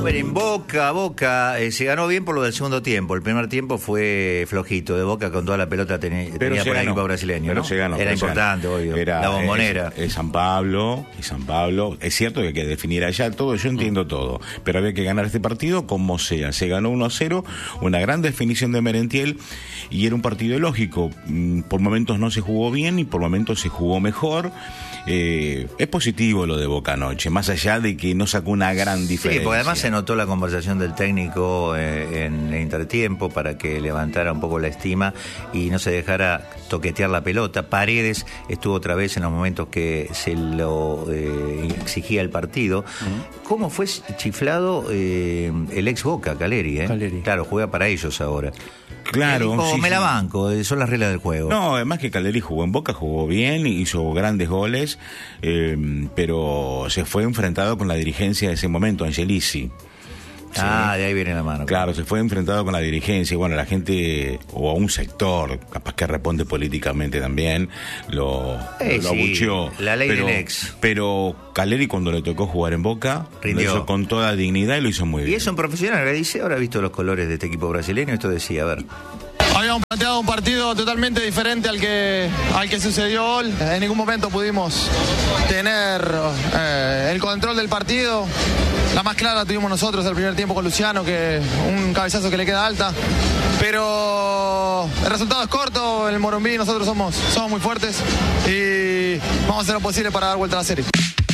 Bueno, en Boca se ganó bien por lo del segundo tiempo. El primer tiempo fue flojito de Boca, con toda la pelota tenía por el equipo brasileño, pero ¿no? se ganó, era importante, obvio. Era, la Bombonera. Es San Pablo. Es cierto que hay que definir allá todo, yo entiendo todo, pero había que ganar este partido como sea. Se ganó 1-0, una gran definición de Merentiel, y era un partido lógico. Por momentos no se jugó bien y por momentos se jugó mejor. Es positivo lo de Boca anoche, más allá de que no sacó una gran diferencia. Sí, porque además se notó la conversación del técnico en el intertiempo para que levantara un poco la estima y no se dejara toquetear la pelota. Paredes estuvo otra vez en los momentos que se lo exigía el partido. ¿Cómo fue chiflado el ex Boca, Caleri? Caleri. Claro, juega para ellos ahora. Claro, dijo, sí, me la banco, son las reglas del juego. No, además que Caleri jugó en Boca, jugó bien, hizo grandes goles, pero se fue enfrentado con la dirigencia de ese momento, Angelici. Sí. De ahí viene la mano. Claro, se fue enfrentado con la dirigencia, bueno, la gente, o a un sector, capaz que responde políticamente también, lo abucheó. La ley del ex. Pero Caleri, cuando le tocó jugar en Boca, rindió. Lo hizo con toda dignidad y lo hizo muy bien. Y es un profesional, dice, ahora ha visto los colores de este equipo brasileño, esto decía, a ver. Habíamos planteado un partido totalmente diferente al que sucedió hoy. En ningún momento pudimos tener el control del partido. La más clara la tuvimos nosotros el primer tiempo con Luciano, que un cabezazo que le queda alta. Pero el resultado es corto, el Morumbí, nosotros somos muy fuertes y vamos a hacer lo posible para dar vuelta a la serie.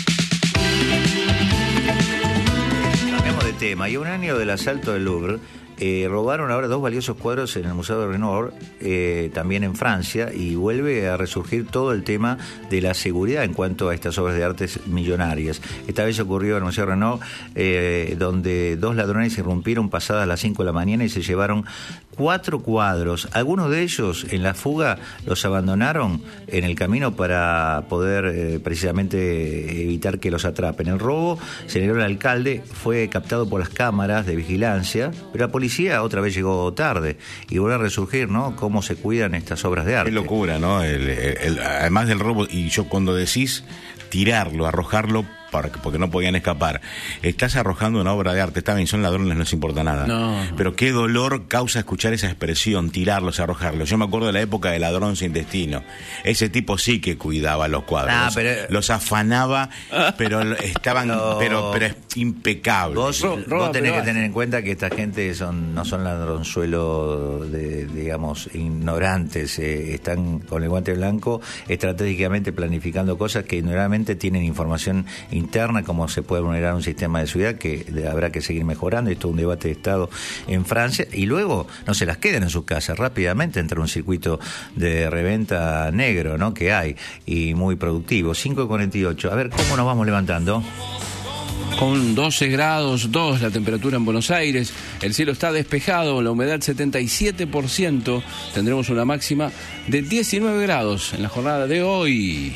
Cambiamos de tema. Y un año del asalto del Louvre, robaron ahora 2 valiosos cuadros en el Museo de Renoir, también en Francia, y vuelve a resurgir todo el tema de la seguridad en cuanto a estas obras de arte millonarias. Esta vez ocurrió en el Museo de Renoir, donde 2 ladrones irrumpieron pasadas las 5 de la mañana y se llevaron 4 cuadros. Algunos de ellos en la fuga los abandonaron en el camino para poder precisamente evitar que los atrapen. El robo, señaló el alcalde, fue captado por las cámaras de vigilancia, pero la policía otra vez llegó tarde y vuelve a resurgir, ¿no? Cómo se cuidan estas obras de arte. Qué locura, ¿no? Además del robo, y yo cuando decís tirarlo, arrojarlo, porque no podían escapar, estás arrojando una obra de arte. Está bien, son ladrones, no les importa nada. No. Pero qué dolor causa escuchar esa expresión, tirarlos, arrojarlos. Yo me acuerdo de la época de Ladrón sin destino. Ese tipo sí que cuidaba los cuadros. Los afanaba, pero estaban, pero es impecable. Vos tenés que tener en cuenta que esta gente no son ladronzuelos digamos, ignorantes. Están con el guante blanco estratégicamente planificando cosas que normalmente tienen información interna, cómo se puede vulnerar un sistema de seguridad que habrá que seguir mejorando. Esto es un debate de Estado en Francia, y luego no se las quedan en sus casas, rápidamente entra un circuito de reventa negro, ¿no?, que hay, y muy productivo. 5:48, a ver cómo nos vamos levantando. Con 12 grados 2 la temperatura en Buenos Aires, el cielo está despejado, la humedad 77%, tendremos una máxima de 19 grados en la jornada de hoy.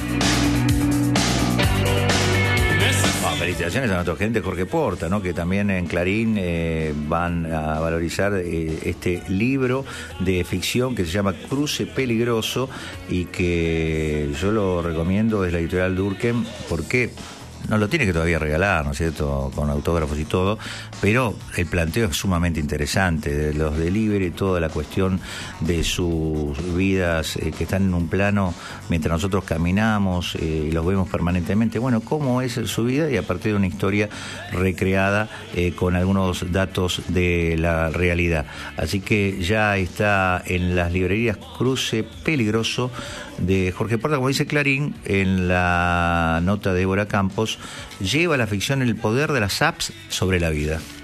Felicitaciones a nuestra gente, Jorge Porta, ¿no?, que también en Clarín van a valorizar este libro de ficción que se llama Cruce Peligroso, y que yo lo recomiendo, es la editorial Durkheim, porque nos lo tiene que todavía regalar, ¿no es cierto?, con autógrafos y todo, pero el planteo es sumamente interesante, de los delivery, toda la cuestión de sus vidas que están en un plano mientras nosotros caminamos y los vemos permanentemente. Bueno, cómo es su vida, y a partir de una historia recreada con algunos datos de la realidad. Así que ya está en las librerías Cruce Peligroso de Jorge Porta, como dice Clarín en la nota de Débora Campos, lleva la ficción El poder de las apps sobre la vida.